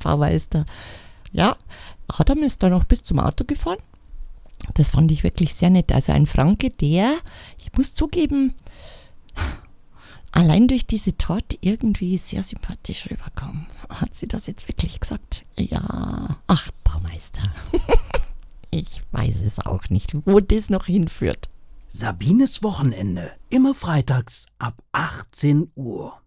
Baumeister. Ja, Adam ist dann noch bis zum Auto gefahren. Das fand ich wirklich sehr nett. Also ein Franke, der, ich muss zugeben, allein durch diese Tat irgendwie sehr sympathisch rüberkam. Hat sie das jetzt wirklich gesagt? Ja. Ach, Baumeister. Ich weiß es auch nicht, wo das noch hinführt. Sabines Wochenende, immer freitags ab 18 Uhr.